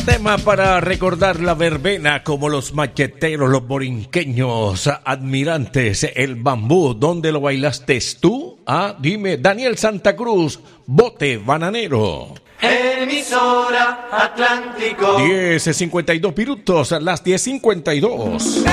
Tema para recordar la verbena como los macheteros, los borinqueños, admirantes, el bambú. ¿Dónde lo bailaste tú? Dime, Daniel Santa Cruz, Bote Bananero. Emisora Atlántico. 10:52 minutos, las 10:52.